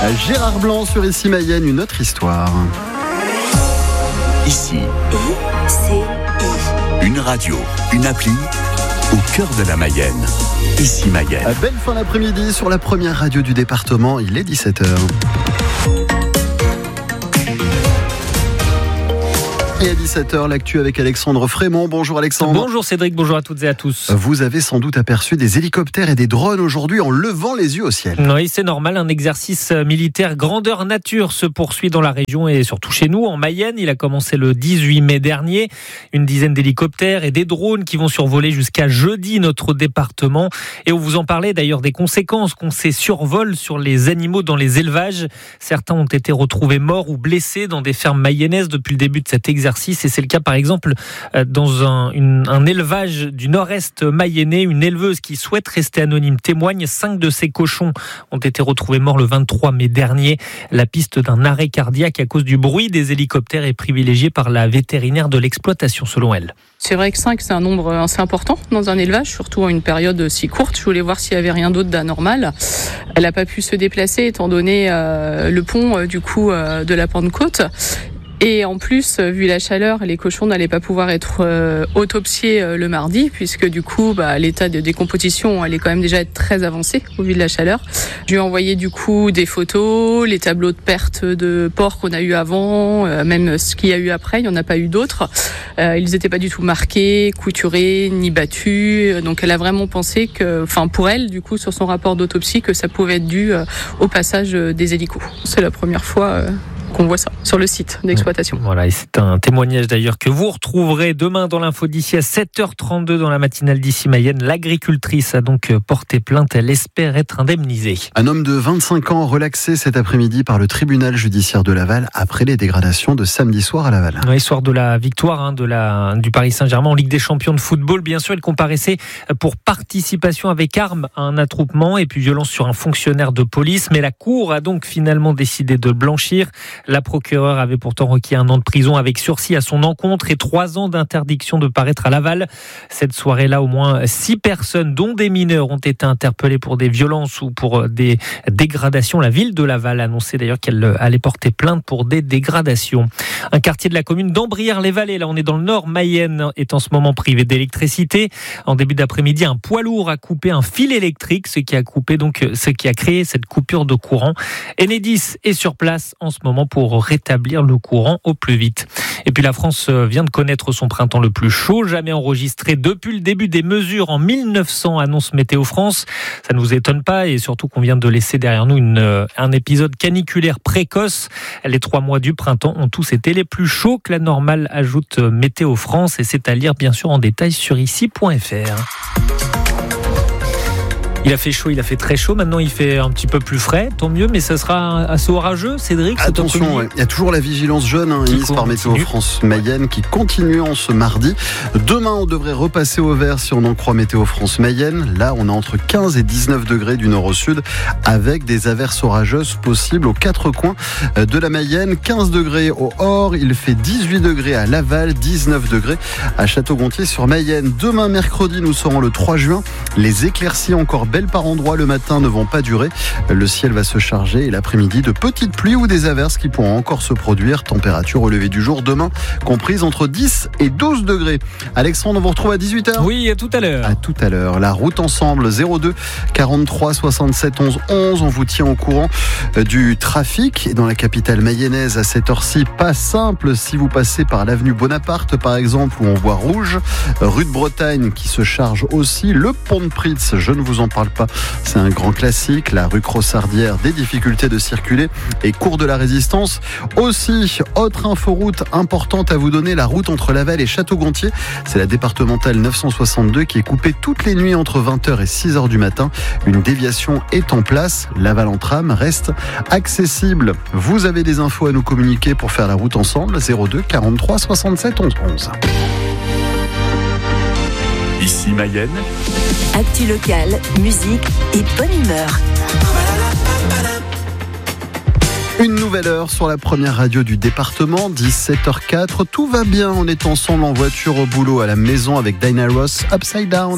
Gérard Blanc sur Ici Mayenne, une autre histoire. Ici, une radio, une appli au cœur de la Mayenne. Ici Mayenne. Belle fin d'après-midi sur la première radio du département, il est 17h. Et à 17h, l'actu avec Alexandre Frémont. Bonjour Alexandre. Bonjour Cédric, bonjour à toutes et à tous. Vous avez sans doute aperçu des hélicoptères et des drones aujourd'hui en levant les yeux au ciel. Oui, c'est normal, un exercice militaire grandeur nature se poursuit dans la région et surtout chez nous, en Mayenne. Il a commencé le 18 mai dernier. Une dizaine d'hélicoptères et des drones qui vont survoler jusqu'à jeudi notre département. Et on vous en parlait d'ailleurs des conséquences qu'on ces survols sur les animaux dans les élevages. Certains ont été retrouvés morts ou blessés dans des fermes mayennaises depuis le début de cet exercice. Et c'est le cas par exemple dans un élevage du nord-est mayennais. Une éleveuse qui souhaite rester anonyme témoigne. 5 de ses cochons ont été retrouvés morts le 23 mai dernier. La piste d'un arrêt cardiaque à cause du bruit des hélicoptères est privilégiée par la vétérinaire de l'exploitation selon elle. C'est vrai que 5, c'est un nombre assez important dans un élevage, surtout en une période si courte. Je voulais voir s'il y avait rien d'autre d'anormal. Elle n'a pas pu se déplacer étant donné le pont de la Pentecôte. Et en plus, vu la chaleur, les cochons n'allaient pas pouvoir être autopsiés le mardi, puisque du coup, l'état de décomposition allait quand même déjà être très avancé au vu de la chaleur. Je lui ai envoyé du coup des photos, les tableaux de perte de porcs qu'on a eu avant, même ce qu'il y a eu après, il n'y en a pas eu d'autres. Ils n'étaient pas du tout marqués, couturés, ni battus. Donc elle a vraiment pensé que, pour elle, du coup, sur son rapport d'autopsie, que ça pouvait être dû au passage des hélicos. C'est la première fois qu'on voit ça sur le site d'exploitation. Voilà, et c'est un témoignage d'ailleurs que vous retrouverez demain dans l'info d'ici à 7h32 dans la matinale d'Ici Mayenne. L'agricultrice a donc porté plainte, elle espère être indemnisée. Un homme de 25 ans relaxé cet après-midi par le tribunal judiciaire de Laval après les dégradations de samedi soir à Laval. Oui, soir de la victoire du Paris Saint-Germain en Ligue des Champions de football. Bien sûr, il comparaissait pour participation avec arme à un attroupement et puis violence sur un fonctionnaire de police. Mais la Cour a donc finalement décidé de blanchir. La procureure avait pourtant requis 1 an de prison avec sursis à son encontre et 3 ans d'interdiction de paraître à Laval. Cette soirée-là, au moins 6 personnes, dont des mineurs, ont été interpellées pour des violences ou pour des dégradations. La ville de Laval a annoncé d'ailleurs qu'elle allait porter plainte pour des dégradations. Un quartier de la commune d'Ambrières-les-Vallées, là on est dans le nord, Mayenne, est en ce moment privé d'électricité. En début d'après-midi, un poids lourd a coupé un fil électrique, ce qui a créé cette coupure de courant. Enedis est sur place en ce moment pour rétablir le courant au plus vite. Et puis la France vient de connaître son printemps le plus chaud jamais enregistré depuis le début des mesures en 1900, annonce Météo France. Ça ne vous étonne pas et surtout qu'on vient de laisser derrière nous un épisode caniculaire précoce. Les 3 mois du printemps ont tous été les plus chauds que la normale, ajoute Météo France, et c'est à lire bien sûr en détail sur ici.fr. Il a fait chaud, il a fait très chaud. Maintenant, il fait un petit peu plus frais, tant mieux, mais ça sera assez orageux, Cédric. Attention, il y a toujours la vigilance jaune émise par Météo France Mayenne qui continue en ce mardi. Demain, on devrait repasser au vert si on en croit Météo France Mayenne. Là, on a entre 15 et 19 degrés du nord au sud avec des averses orageuses possibles aux 4 coins de la Mayenne. 15 degrés au Hors, il fait 18 degrés à Laval, 19 degrés à Château-Gontier sur Mayenne. Demain, mercredi, nous serons le 3 juin. Les éclaircies encore belles par endroits le matin ne vont pas durer. Le ciel va se charger et l'après-midi de petites pluies ou des averses qui pourront encore se produire. Température au lever du jour demain comprise entre 10 et 12 degrés. Alexandre, on vous retrouve à 18h. Oui, à tout à l'heure. À tout à l'heure. La route ensemble 02 43 67 11 11. On vous tient au courant du trafic. Et dans la capitale mayonnaise à cette heure-ci, pas simple si vous passez par l'avenue Bonaparte par exemple où on voit rouge. Rue de Bretagne qui se charge aussi. Le pont de Pritz, je ne vous en parle pas, c'est un grand classique. La rue Crossardière, des difficultés de circuler et cours de la Résistance aussi. Autre inforoute importante à vous donner, la route entre Laval et Château-Gontier, c'est la départementale 962 qui est coupée toutes les nuits entre 20h et 6h du matin. Une déviation est en place, Laval en tram reste accessible. Vous avez des infos à nous communiquer pour faire la route ensemble, 02 43 67 11 11. Ici Mayenne. Actu locale, musique et bonne humeur. Une nouvelle heure sur la première radio du département, 17h04. Tout va bien, on est ensemble en voiture, au boulot, à la maison avec Diana Ross, Upside Down.